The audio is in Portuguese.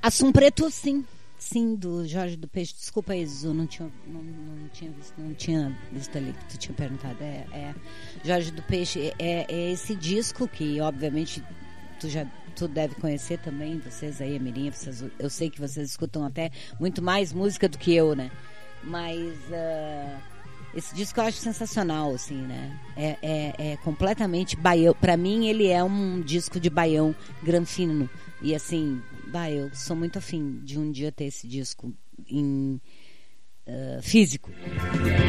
Assum Preto, sim. Sim, do Jorge do Peixe. Desculpa aí, Zu, não tinha visto ali que tu tinha perguntado. Jorge do Peixe é esse disco que, obviamente, tu deve conhecer também, vocês aí, a Mirinha, eu sei que vocês escutam até muito mais música do que eu, né? Mas esse disco eu acho sensacional, assim, né? É completamente baião. Pra mim, ele é um disco de baião granfino. E assim, eu sou muito afim de um dia ter esse disco em físico.